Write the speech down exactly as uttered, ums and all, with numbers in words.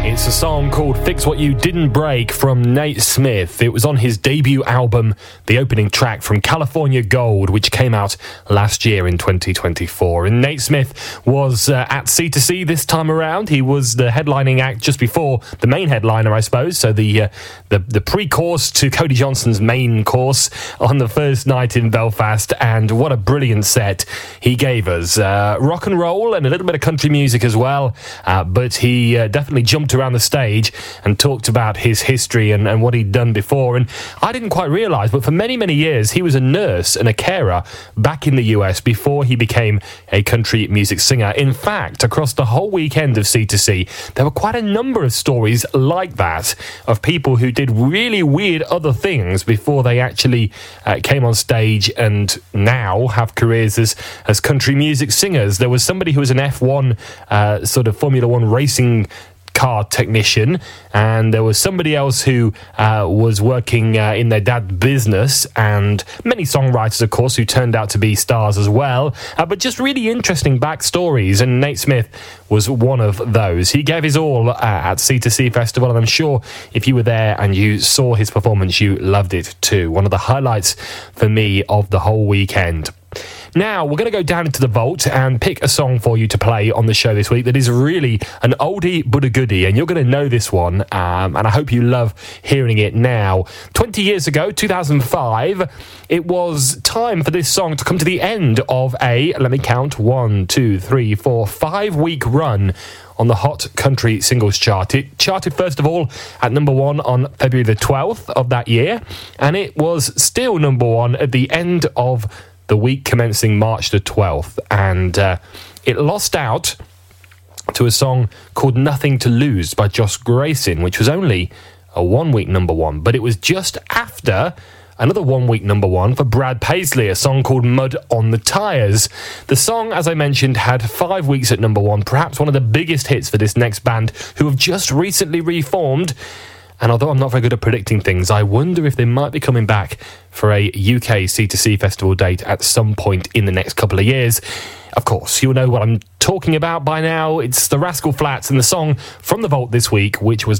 It's a song called Fix What You Didn't Break from Nate Smith. It was on his debut album, the opening track from California Gold, which came out last year in twenty twenty-four. And Nate Smith was uh, at C two C this time around. He was the headlining act just before the main headliner, I suppose. So the uh, the, the pre-course to Cody Johnson's main course on the first night in Belfast. And what a brilliant set he gave us. Uh, rock and roll and a little bit of country music as well. Uh, but he uh, definitely jumped around the stage and talked about his history and, and what he'd done before. And I didn't quite realise, but for many, many years, he was a nurse and a carer back in the U S before he became a country music singer. In fact, across the whole weekend of C two C, there were quite a number of stories like that of people who did really weird other things before they actually uh, came on stage and now have careers as, as country music singers. There was somebody who was an F one uh, sort of Formula One racing car technician, and there was somebody else who uh, was working uh, in their dad's business, and many songwriters, of course, who turned out to be stars as well, uh, but just really interesting backstories, and Nate Smith was one of those. He gave his all uh, at C two C Festival, and I'm sure if you were there and you saw his performance, you loved it too. One of the highlights for me of the whole weekend. Now, we're going to go down into the vault and pick a song for you to play on the show this week that is really an oldie but a goodie, and you're going to know this one, um, and I hope you love hearing it now. twenty years ago, two thousand five, it was time for this song to come to the end of a, let me count, one, two, three, four, five-week run on the Hot Country Singles Chart. It charted, first of all, at number one on February the twelfth of that year, and it was still number one at the end of the week commencing March the twelfth, and uh, it lost out to a song called Nothing to Lose by Josh Grayson, which was only a one-week number one, but it was just after another one-week number one for Brad Paisley, a song called Mud on the Tires. The song, as I mentioned, had five weeks at number one, perhaps one of the biggest hits for this next band, who have just recently reformed. And although I'm not very good at predicting things, I wonder if they might be coming back for a U K C two C festival date at some point in the next couple of years. Of course, you'll know what I'm talking about by now. It's the Rascal Flatts and the song from the vault this week, which was